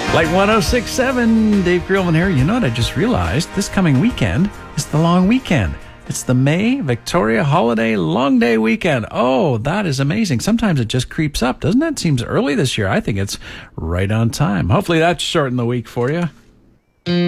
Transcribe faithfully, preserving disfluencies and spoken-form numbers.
Light one oh six point seven, Dave Grillman here. You know what I just realized? This coming weekend is the long weekend. It's the May Victoria Holiday Long Day Weekend. Oh, that is amazing. Sometimes it just creeps up, doesn't it? Seems early this year. I think it's right on time. Hopefully that's shortened the week for you.